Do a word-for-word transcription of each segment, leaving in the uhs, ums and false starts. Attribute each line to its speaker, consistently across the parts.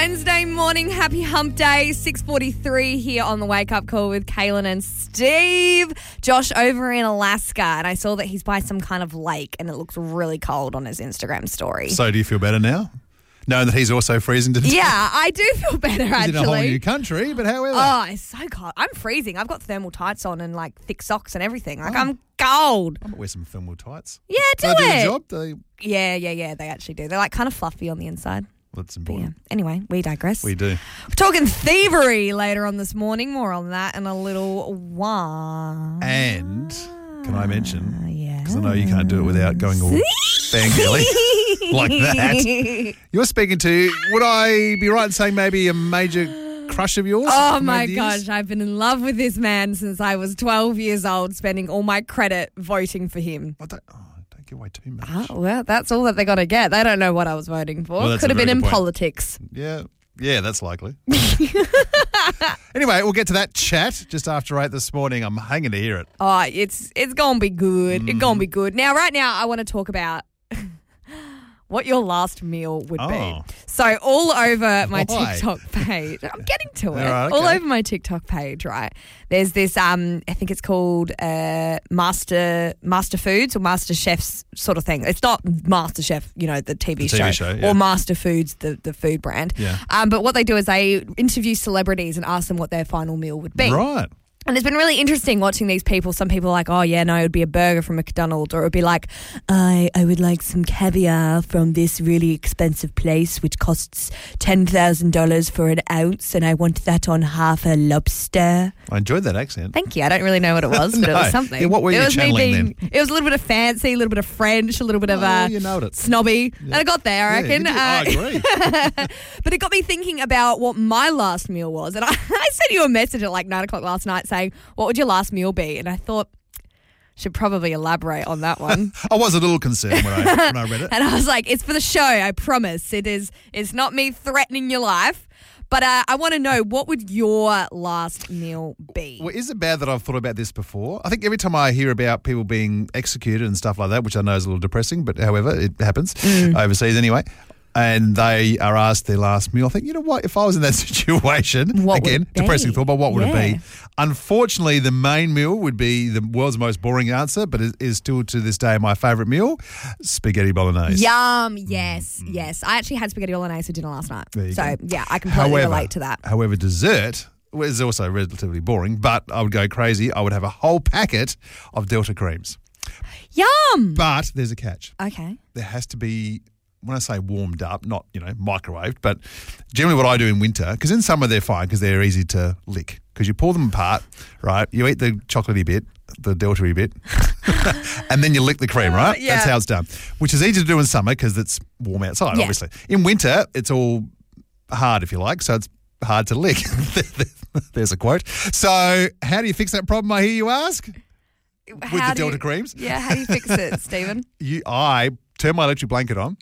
Speaker 1: Wednesday morning, happy hump day, six forty-three here on the Wake Up Call with Kaylin and Steve. Josh over in Alaska, and I saw that he's by some kind of lake and it looks really cold on his Instagram story.
Speaker 2: So do you feel better now? Knowing that he's also freezing to death?
Speaker 1: Yeah, I do feel better
Speaker 2: he's
Speaker 1: actually.
Speaker 2: in a whole new country, but however.
Speaker 1: Oh, it's so cold. I'm freezing. I've got thermal tights on and like thick socks and everything. Like
Speaker 2: Oh.
Speaker 1: I'm cold.
Speaker 2: I might wear some thermal tights.
Speaker 1: Yeah, do
Speaker 2: They do
Speaker 1: it.
Speaker 2: the job. They,
Speaker 1: Yeah, yeah, yeah, they actually do. They're like kind of fluffy on the inside.
Speaker 2: that's
Speaker 1: But yeah.
Speaker 2: important.
Speaker 1: Anyway, we digress.
Speaker 2: We do.
Speaker 1: We're talking thievery later on this morning. More on that in a little while.
Speaker 2: And can I mention,
Speaker 1: Yeah.
Speaker 2: because I know you can't do it without going all fangirly like that. You're speaking to, would I be right in saying maybe a major crush of yours?
Speaker 1: Oh
Speaker 2: from
Speaker 1: my
Speaker 2: over the years?
Speaker 1: gosh, I've been in love with this man since I was twelve years old, spending all my credit voting for him.
Speaker 2: I don't, oh, don't give away too much.
Speaker 1: Oh, well, that's all that they're going to get. They don't know what I was voting for.
Speaker 2: Well, that's
Speaker 1: Could
Speaker 2: a
Speaker 1: have been
Speaker 2: very
Speaker 1: in
Speaker 2: good point.
Speaker 1: politics.
Speaker 2: Yeah, yeah, that's likely. Anyway, we'll get to that chat just after eight this morning. I'm hanging to hear it.
Speaker 1: Oh, it's it's going to be good.
Speaker 2: Mm.
Speaker 1: It's going to be good. Now, right now, I want to talk about what your last meal would
Speaker 2: Oh.
Speaker 1: be. So all over my
Speaker 2: Why?
Speaker 1: TikTok page, I'm getting to it.
Speaker 2: All right,
Speaker 1: All
Speaker 2: okay.
Speaker 1: over my TikTok page, right? There's this, um, I think it's called uh, Master Master Foods or Master Chefs sort of thing. It's not Master Chef, you know, the T V,
Speaker 2: The T V show, yeah.
Speaker 1: or Master Foods, the, the food brand.
Speaker 2: Yeah.
Speaker 1: Um, but what they do is they interview celebrities and ask them what their final meal would be.
Speaker 2: Right.
Speaker 1: And it's been really interesting watching these people. Some people are like, oh, yeah, no, it would be a burger from McDonald's. Or it would be like, I I would like some caviar from this really expensive place, which costs ten thousand dollars for an ounce, and I want that on half a lobster.
Speaker 2: I enjoyed that accent.
Speaker 1: Thank you. I don't really know what it was, but it
Speaker 2: No.
Speaker 1: was something.
Speaker 2: Yeah, what were
Speaker 1: it
Speaker 2: you
Speaker 1: was me
Speaker 2: channeling
Speaker 1: It was a little bit of fancy, a little bit of French, a little bit of
Speaker 2: Oh,
Speaker 1: uh,
Speaker 2: you nailed it.
Speaker 1: snobby.
Speaker 2: Yeah.
Speaker 1: And I got there, I
Speaker 2: Yeah,
Speaker 1: reckon.
Speaker 2: you did. I
Speaker 1: Uh,
Speaker 2: agree.
Speaker 1: But it got me thinking about what my last meal was. And I, I sent you a message at like nine o'clock last night saying, what would your last meal be? And I thought, should probably elaborate on that one.
Speaker 2: I was a little concerned when I, when I read it.
Speaker 1: And I was like, it's for the show, I promise. It is, it's not me threatening your life. But uh, I want to know, what would your last meal be?
Speaker 2: Well, is it bad that I've thought about this before? I think every time I hear about people being executed and stuff like that, which I know is a little depressing, but however, it happens
Speaker 1: Mm.
Speaker 2: overseas anyway, and they are asked their last meal, I think, you know what, if I was in that situation,
Speaker 1: What would
Speaker 2: again,
Speaker 1: it be?
Speaker 2: depressing thought, but what would
Speaker 1: Yeah.
Speaker 2: it be? Unfortunately, the main meal would be the world's most boring answer, but it is still to this day my favourite meal, spaghetti bolognese.
Speaker 1: Yum, yes, yes. I actually had spaghetti bolognese for dinner last night.
Speaker 2: There you
Speaker 1: So,
Speaker 2: go.
Speaker 1: yeah, I completely
Speaker 2: However,
Speaker 1: relate to that.
Speaker 2: However, dessert is also relatively boring, but I would go crazy. I would have a whole packet of Delta creams.
Speaker 1: Yum!
Speaker 2: But there's a catch.
Speaker 1: Okay.
Speaker 2: There has to be, when I say warmed up, not, you know, microwaved, but generally what I do in winter, because in summer they're fine because they're easy to lick. Because you pull them apart, right? You eat the chocolatey bit, the Delta-y bit, and then you lick the cream, right?
Speaker 1: yeah.
Speaker 2: That's how it's done. Which is easy to do in summer because it's warm outside,
Speaker 1: Yeah.
Speaker 2: obviously. In winter, it's all hard, if you like, so it's hard to lick. There's a quote. So how do you fix that problem, I hear you ask? With
Speaker 1: How
Speaker 2: the
Speaker 1: do you-
Speaker 2: Delta creams?
Speaker 1: Yeah, how do you fix it, Stephen?
Speaker 2: You, I turn my electric blanket on,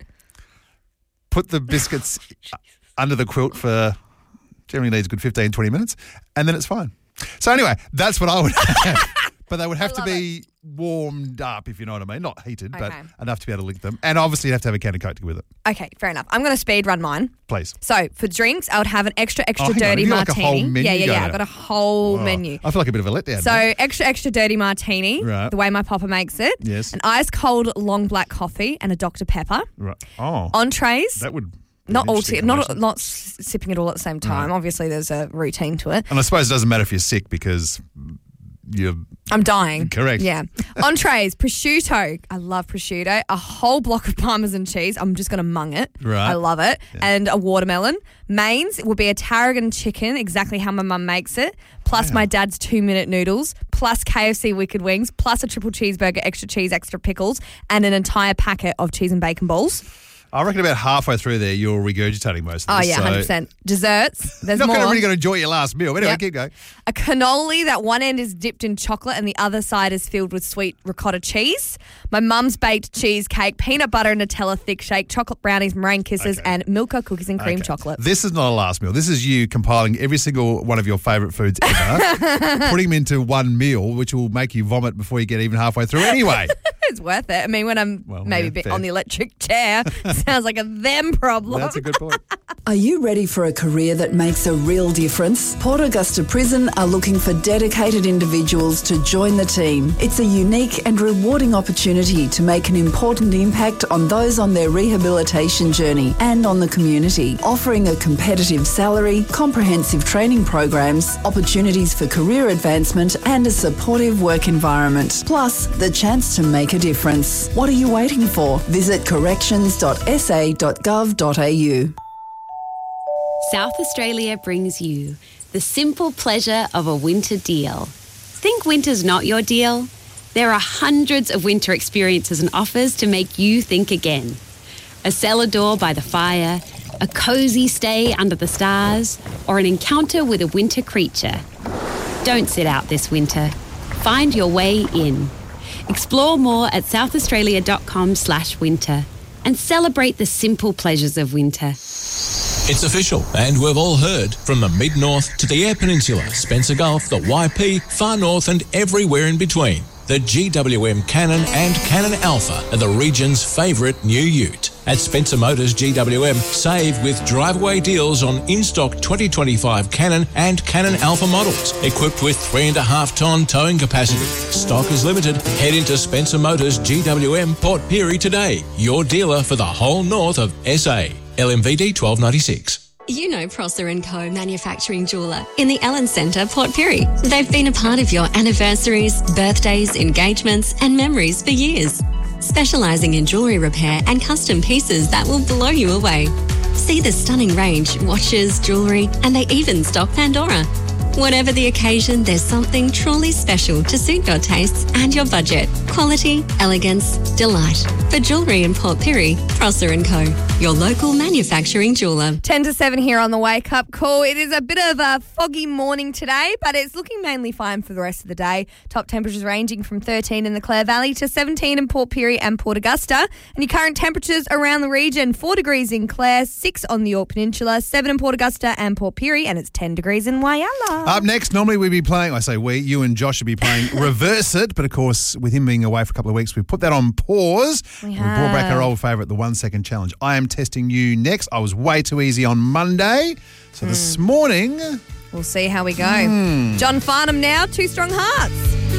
Speaker 2: put the biscuits under the quilt for, generally needs a good fifteen, twenty minutes, and then it's fine. So anyway, that's what I would have. But they would have to
Speaker 1: love
Speaker 2: be warmed up, if you know what I mean. Not heated, but
Speaker 1: Okay.
Speaker 2: enough to be able to lick them. And obviously you have to have a can of Coke to go with it.
Speaker 1: Okay, fair enough. I'm going to speed run mine.
Speaker 2: Please.
Speaker 1: So for drinks, I would have an extra, extra
Speaker 2: Oh, hang on.
Speaker 1: dirty
Speaker 2: Have you got, like, a
Speaker 1: martini.
Speaker 2: whole menu
Speaker 1: yeah, yeah,
Speaker 2: going
Speaker 1: yeah. I've
Speaker 2: now?
Speaker 1: got a whole
Speaker 2: Oh,
Speaker 1: menu.
Speaker 2: I feel like a bit of a letdown.
Speaker 1: So
Speaker 2: mate.
Speaker 1: extra, extra dirty martini,
Speaker 2: Right.
Speaker 1: the way my papa makes it.
Speaker 2: Yes.
Speaker 1: An ice cold long black coffee and a Doctor Pepper.
Speaker 2: Right. Oh,
Speaker 1: Entrees.
Speaker 2: that would be
Speaker 1: Not
Speaker 2: an
Speaker 1: all,
Speaker 2: interesting
Speaker 1: t- not
Speaker 2: combination.
Speaker 1: not s- sipping it all at the same time.
Speaker 2: Right.
Speaker 1: Obviously, there's a routine to it.
Speaker 2: And I suppose it doesn't matter if you're sick because you're
Speaker 1: I'm dying.
Speaker 2: Correct.
Speaker 1: Yeah. Entrees, prosciutto. I love prosciutto. A whole block of Parmesan cheese. I'm just going to mung it.
Speaker 2: Right.
Speaker 1: I love it. And a watermelon. Mains would be a tarragon chicken, exactly how my mum makes it, plus
Speaker 2: Wow.
Speaker 1: my dad's two-minute noodles, plus K F C Wicked Wings, plus a triple cheeseburger, extra cheese, extra pickles, and an entire packet of cheese and bacon balls.
Speaker 2: I reckon about halfway through there, you're regurgitating most of
Speaker 1: Oh,
Speaker 2: this.
Speaker 1: yeah,
Speaker 2: so
Speaker 1: one hundred percent. Desserts. There's
Speaker 2: You're not
Speaker 1: more.
Speaker 2: gonna really going to enjoy your last meal. But anyway,
Speaker 1: Yep.
Speaker 2: keep going.
Speaker 1: A cannoli that one end is dipped in chocolate and the other side is filled with sweet ricotta cheese. My mum's baked cheesecake, peanut butter and Nutella thick shake, chocolate brownies, meringue kisses,
Speaker 2: Okay.
Speaker 1: and Milka cookies and cream
Speaker 2: Okay.
Speaker 1: chocolate.
Speaker 2: This is not a last meal. This is you compiling every single one of your favourite foods ever, putting them into one meal, which will make you vomit before you get even halfway through anyway.
Speaker 1: it's worth it. I mean, when I'm
Speaker 2: Well,
Speaker 1: maybe
Speaker 2: yeah,
Speaker 1: a bit
Speaker 2: fair.
Speaker 1: on the electric chair, sounds like a them problem.
Speaker 2: That's a good point.
Speaker 3: Are you ready for a career that makes a real difference? Port Augusta Prison are looking for dedicated individuals to join the team. It's a unique and rewarding opportunity to make an important impact on those on their rehabilitation journey and on the community, offering a competitive salary, comprehensive training programs, opportunities for career advancement and a supportive work environment. Plus, the chance to make a difference. What are you waiting for? Visit corrections dot s a dot gov dot a u.
Speaker 4: South Australia brings you the simple pleasure of a winter deal. Think winter's not your deal? There are hundreds of winter experiences and offers to make you think again. A cellar door by the fire, a cosy stay under the stars, or an encounter with a winter creature. Don't sit out this winter. Find your way in. Explore more at southaustralia.com slash winter and celebrate the simple pleasures of winter.
Speaker 5: It's official, and we've all heard. From the Mid-North to the Eyre Peninsula, Spencer Gulf, the Y P, Far North and everywhere in between. The G W M Cannon and Cannon Alpha are the region's favourite new ute. At Spencer Motors G W M, save with drive-away deals on in-stock twenty twenty-five Cannon and Cannon Alpha models, equipped with three and a half tonne towing capacity. Stock is limited. Head into Spencer Motors G W M Port Pirie today, your dealer for the whole north of S A. L M V D twelve ninety-six.
Speaker 6: You know Prosser and Co Manufacturing Jeweller in the Ellen Centre, Port Pirie. They've been a part of your anniversaries, birthdays, engagements and memories for years. Specialising in jewellery repair and custom pieces that will blow you away. See the stunning range, watches, jewellery, and they even stock Pandora. Whatever the occasion, there's something truly special to suit your tastes and your budget. Quality, elegance, delight. For jewellery in Port Pirie, Prosser and Co, your local manufacturing jeweller.
Speaker 1: ten to seven here on the Wake Up Call. It is a bit of a foggy morning today, but it's looking mainly fine for the rest of the day. Top temperatures ranging from thirteen in the Clare Valley to seventeen in Port Pirie and Port Augusta. And your current temperatures around the region, four degrees in Clare, six on the York Peninsula, seven in Port Augusta and Port Pirie, and it's ten degrees in Whyalla.
Speaker 2: Up next, normally we'd be playing, I say we, you and Josh would be playing Reverse It, but of course, with him being away for a couple of weeks, we put that on pause.
Speaker 1: We
Speaker 2: We brought back our old favourite, the one second challenge. I am testing you next. I was way too easy on Monday. So this morning,
Speaker 1: We'll see how we go. John Farnham now, Two Strong Hearts.